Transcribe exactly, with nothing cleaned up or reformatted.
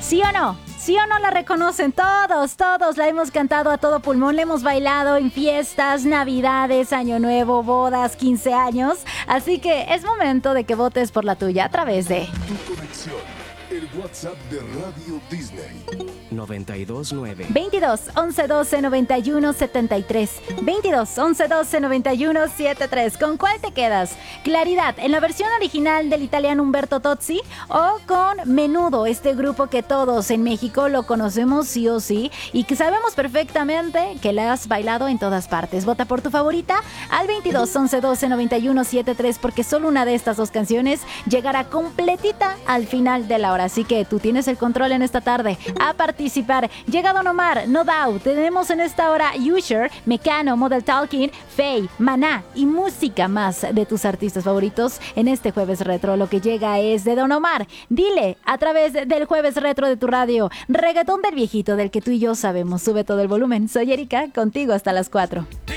¿Sí o no? ¿Sí o no la reconocen? Todos, todos la hemos cantado a todo pulmón, la hemos bailado en fiestas, navidades, año nuevo, bodas, quince años. Así que es momento de que votes por la tuya a través de... Tu conexión, el WhatsApp de Radio Disney. noventa y dos nueve. veintidós, once, doce, noventa y uno, setenta y tres. veintidós, once, doce, noventa y uno, setenta y tres. ¿Con cuál te quedas? Claridad, en la versión original del italiano Umberto Tozzi, o con Menudo, este grupo que todos en México lo conocemos sí o sí y que sabemos perfectamente que la has bailado en todas partes. Vota por tu favorita al veintidós, once, doce, noventa y uno, setenta y tres, porque solo una de estas dos canciones llegará completita al final de la hora. Así que tú tienes el control en esta tarde. A participar. Llega Don Omar, No Doubt. Tenemos en esta hora Usher, Mecano, Model Talking, Faye, Maná y música más de tus artistas favoritos en este Jueves Retro. Lo que llega es de Don Omar. Dile a través del Jueves Retro de tu radio. Reggaetón del viejito del que tú y yo sabemos. Sube todo el volumen. Soy Erika, contigo hasta las cuatro.